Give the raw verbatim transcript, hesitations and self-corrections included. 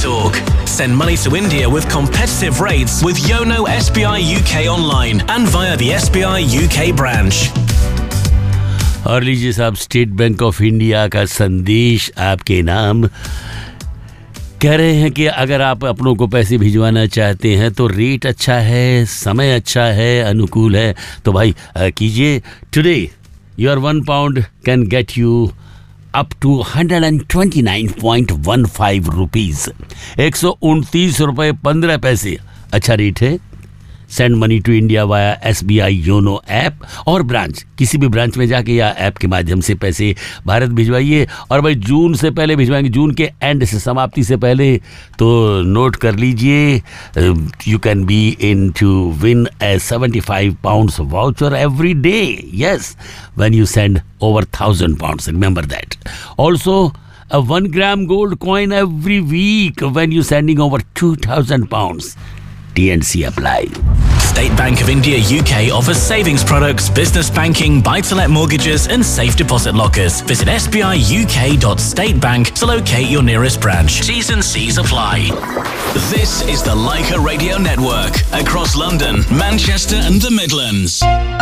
org. Send money to India with competitive rates with Yono S B I U K online and via the S B I U K branch. और लीजिए साहब, state bank of India का संदेश आपके नाम। कह रहे हैं कि अगर आप अपनों को पैसे भिजवाना चाहते हैं तो रेट अच्छा है, समय अच्छा है, अनुकूल है, तो भाई कीजिए। Today your one pound can get you up to one hundred twenty-nine point one five rupees, एक सौ उनतीस रुपये पंद्रह पैसे। अच्छा रेट है। Send money to India via S B I YONO app और ब्रांच, किसी भी ब्रांच में जाके या ऐप के माध्यम से पैसे भारत भिजवाइए। और भाई जून से पहले भिजवाएंगे, जून के एंड से, समाप्ति से पहले, तो नोट कर लीजिए। You can be in to win A seventy five pounds voucher every day, yes, when you send over thousand pounds, remember that. Also a one gram gold coin every week when you sending over two thousand pounds. T and C apply. State Bank of India U K offers savings products, business banking, buy-to-let mortgages and safe deposit lockers. Visit s b i u k dot state bank to locate your nearest branch. T's and C's apply. This is the Leica Radio Network across London, Manchester and the Midlands.